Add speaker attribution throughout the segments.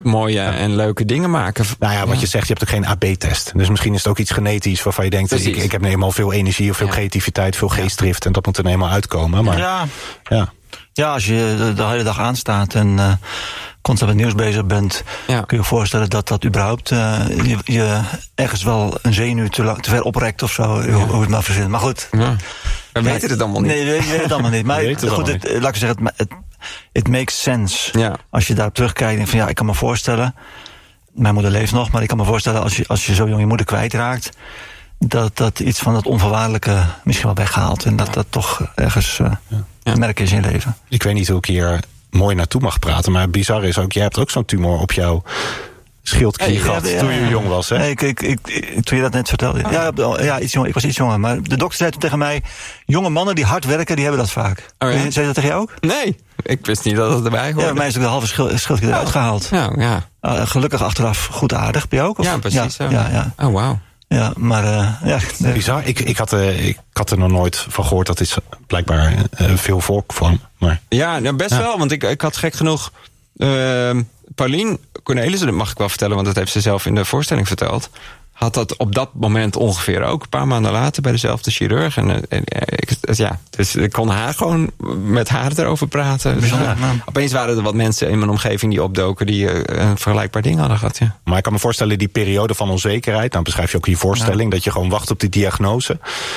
Speaker 1: mooie en leuke dingen maken.
Speaker 2: Nou ja, wat je zegt, je hebt ook geen AB-test. Dus misschien is het ook iets genetisch waarvan je denkt... Ik heb nu eenmaal veel energie of veel creativiteit, veel geestdrift... en dat moet er eenmaal uitkomen. Maar,
Speaker 3: ja, als je de hele dag aanstaat en constant met nieuws bezig bent... kun je je voorstellen dat überhaupt je ergens wel een zenuw te ver oprekt of zo. Hoe het maar verzint. Maar goed.
Speaker 1: Ja. We weten het allemaal niet.
Speaker 3: Nee, we weten het allemaal niet. Maar goed, laat ik zeggen, it makes sense. Ja. Als je daarop terugkijkt en van ik kan me voorstellen... Mijn moeder leeft nog, maar ik kan me voorstellen... als je zo jong je moeder kwijtraakt... dat iets van dat onvoorwaardelijke misschien wel weghaalt. En dat toch ergens een merk is in je leven.
Speaker 2: Ik weet niet hoe ik hier mooi naartoe mag praten... maar bizar is ook, jij hebt ook zo'n tumor op jouw schildklier gehad... toen je jong was, hè?
Speaker 3: Nee, toen je dat net vertelde. Ja, iets jonger, ik was iets jonger. Maar de dokter zei toen tegen mij... jonge mannen die hard werken, die hebben dat vaak. Oh, ja? Zei je dat tegen jou ook?
Speaker 1: Nee, ik wist niet dat het erbij hoorde.
Speaker 3: Ja, bij mij is ook de halve schildklier eruit gehaald.
Speaker 1: Ja.
Speaker 3: Gelukkig achteraf goed aardig. Bij jou ook? Of?
Speaker 1: Ja, precies.
Speaker 3: Ja.
Speaker 1: Oh, wauw.
Speaker 3: Ja, maar
Speaker 2: bizar. Ik had er nog nooit van gehoord dat dit blijkbaar veel voorkwam. Maar...
Speaker 1: Ja, best wel. Want ik had gek genoeg... Paulien Cornelissen, dat mag ik wel vertellen... want dat heeft ze zelf in de voorstelling verteld... had dat op dat moment ongeveer ook. Een paar maanden later bij dezelfde chirurg. Dus ik kon met haar erover praten. Dus, opeens waren er wat mensen in mijn omgeving die opdoken... die een vergelijkbaar ding hadden gehad. Ja.
Speaker 2: Maar ik kan me voorstellen, die periode van onzekerheid... nou beschrijf je ook in je voorstelling... dat je gewoon wacht op die diagnose...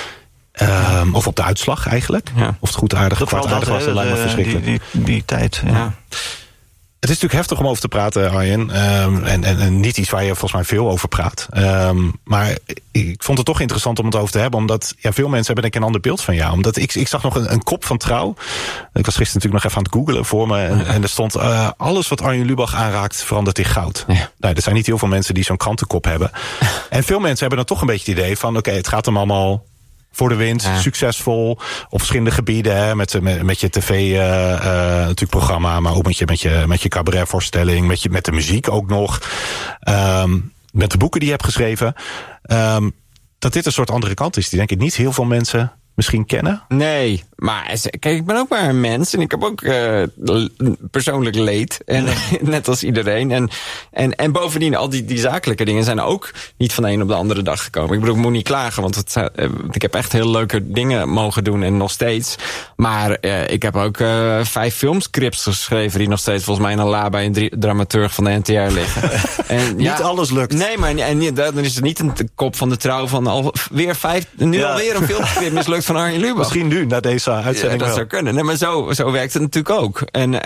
Speaker 2: of op de uitslag eigenlijk. Ja. Of het goedaardig of kwaadaardig was, dat lijkt me verschrikkelijk.
Speaker 3: Die tijd, ja.
Speaker 2: Het is natuurlijk heftig om over te praten, Arjen. En niet iets waar je volgens mij veel over praat. Maar ik vond het toch interessant om het over te hebben. Omdat veel mensen hebben denk ik een ander beeld van jou. Omdat ik zag nog een kop van Trouw. Ik was gisteren natuurlijk nog even aan het googlen voor me. En er stond alles wat Arjen Lubach aanraakt verandert in goud. Ja. Nou, er zijn niet heel veel mensen die zo'n krantenkop hebben. En veel mensen hebben dan toch een beetje het idee van... oké, het gaat hem allemaal... voor de wind, succesvol, op verschillende gebieden, hè, met je tv natuurlijk programma, maar ook met je cabaretvoorstelling, met de muziek ook nog, met de boeken die je hebt geschreven, dat dit een soort andere kant is, die denk ik niet heel veel mensen misschien kennen.
Speaker 1: Nee, maar kijk, ik ben ook maar een mens en ik heb ook persoonlijk leed. En, net als iedereen. En bovendien, al die zakelijke dingen zijn ook niet van de een op de andere dag gekomen. Ik bedoel, ik moet niet klagen, want ik heb echt heel leuke dingen mogen doen en nog steeds. Maar ik heb ook 5 filmscripts geschreven die nog steeds volgens mij in een la bij een dramaturg van de NTR liggen. En,
Speaker 2: niet alles lukt.
Speaker 1: Nee, maar dan is het niet een kop van de Trouw van alweer 5, alweer een filmscript mislukt van Arjen Lubach.
Speaker 2: Misschien nu, na deze uitzending
Speaker 1: dat zou kunnen. Nee, maar zo werkt het natuurlijk ook.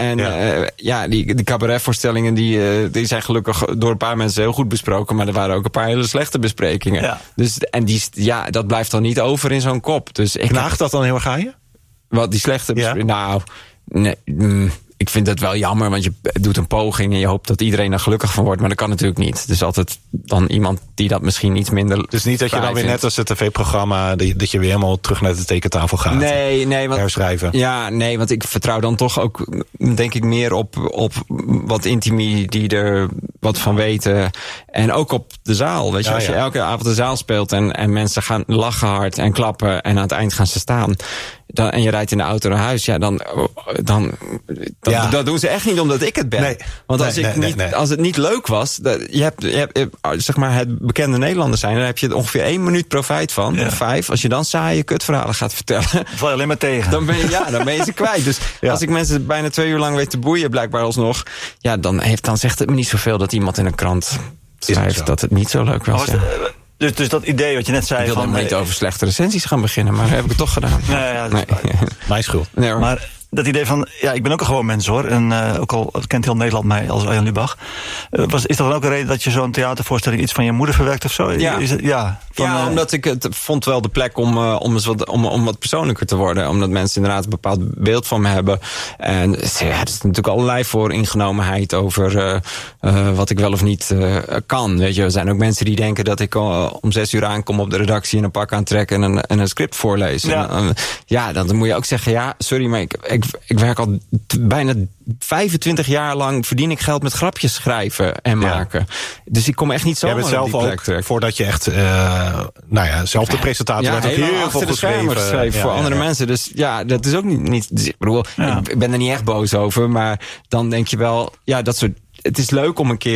Speaker 1: En die cabaretvoorstellingen die zijn gelukkig door een paar mensen heel goed besproken, maar er waren ook een paar hele slechte besprekingen. Ja. Dus, en dat blijft dan niet over in zo'n kop. Dus
Speaker 2: knaagt dat dan heel erg aan je?
Speaker 1: Wat, die slechte besprekingen? Nou, nee... Ik vind het wel jammer, want je doet een poging en je hoopt dat iedereen er gelukkig van wordt. Maar dat kan natuurlijk niet. Dus altijd dan iemand die dat misschien iets minder...
Speaker 2: Dus niet dat je dan weer net als het tv-programma... dat je weer helemaal terug naar de tekentafel gaat.
Speaker 1: Nee, want,
Speaker 2: herschrijven.
Speaker 1: Ja, nee, want ik vertrouw dan toch ook, denk ik, meer op wat intimie die er wat van weten. En ook op de zaal. Weet je, als je elke avond de zaal speelt en mensen gaan lachen hard en klappen en aan het eind gaan ze staan... en je rijdt in de auto naar huis, dat doen ze echt niet omdat ik het ben. Nee, want als het niet leuk was, je hebt zeg maar het bekende Nederlanders zijn, daar heb je ongeveer 1 minuut profijt van, of 5. Als je dan saaie kutverhalen gaat vertellen,
Speaker 3: val je alleen maar tegen.
Speaker 1: Dan ben je ze kwijt. Dus als ik mensen bijna 2 uur lang weet te boeien, blijkbaar alsnog, dan zegt het me niet zoveel dat iemand in een krant schrijft dat het niet zo leuk was.
Speaker 3: Dus dat idee wat je net zei...
Speaker 1: Ik wilde helemaal niet over slechte recensies gaan beginnen, maar heb ik het toch gedaan.
Speaker 3: Nee.
Speaker 2: Mijn schuld.
Speaker 1: Nee,
Speaker 3: maar dat idee van, ik ben ook een gewoon mens hoor. En ook al kent heel Nederland mij als Arjen Lubach. Is dat dan ook een reden dat je zo'n theatervoorstelling iets van je moeder verwerkt of zo?
Speaker 1: Ja, omdat ik het vond wel de plek om wat persoonlijker te worden. Omdat mensen inderdaad een bepaald beeld van me hebben. En er is natuurlijk allerlei vooringenomenheid over wat ik wel of niet kan. Weet je, er zijn ook mensen die denken dat ik om 6 uur aankom op de redactie en een pak aantrek en een script voorlees. Ja. Dan moet je ook zeggen, sorry, maar ik werk al bijna 25 jaar lang, verdien ik geld met grapjes schrijven en maken. Dus ik kom echt niet zo op die plek terug.
Speaker 2: Voordat je echt, zelf de presentatie werd ook heel veel geschreven
Speaker 1: voor andere mensen. Dus dat is ook niet dus ik bedoel, ik ben er niet echt boos over, maar dan denk je wel, het is leuk om een keer